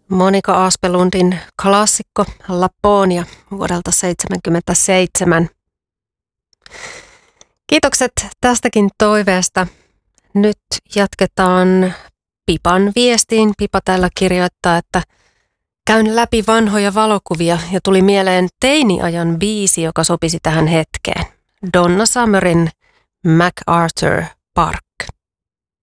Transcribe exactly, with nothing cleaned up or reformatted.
Monika Aspelundin klassikko Laponia vuodelta seitsemänkymmentäseitsemän. Kiitokset tästäkin toiveesta. Nyt jatketaan Pipan viestiin. Pipa täällä kirjoittaa, että käyn läpi vanhoja valokuvia ja tuli mieleen teiniajan biisi, joka sopisi tähän hetkeen. Donna Summerin MacArthur Park.